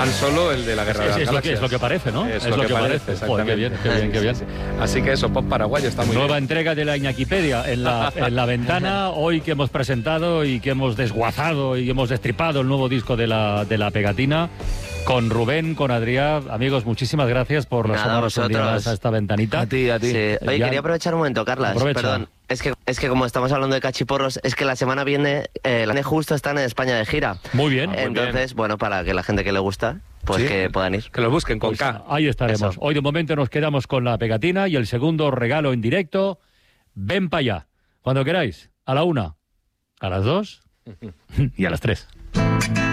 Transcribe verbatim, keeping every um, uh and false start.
Han Solo, el de la Guerra es, de las es, lo que, Galaxias. es lo que parece, ¿no? Es, es lo, lo que, que parece, parece. Joder, qué bien, qué bien, qué bien. Sí, sí. Así que eso, pop paraguayo está muy Nueva bien. entrega de la Iñakipedia en la, en la ventana, hoy que hemos presentado y que hemos desguazado y hemos destripado el nuevo disco de la, de la Pegatina. Con Rubén, con Adrián, amigos, muchísimas gracias por asomaros un día más a esta ventanita. A ti, a ti. Sí. Oye, Ya... quería aprovechar un momento, Carlas. Aprovecha. Perdón, es que, es que como estamos hablando de cachiporros, es que la semana viene, eh, la justo están en España de gira. Muy bien. muy Entonces, bien. bueno, para que la gente que le gusta, pues Sí, que puedan ir. Que lo busquen con Pues K. ahí estaremos. Eso. Hoy de momento nos quedamos con la Pegatina y el segundo regalo en directo. Ven para allá. Cuando queráis. A la una, a las dos y a las tres.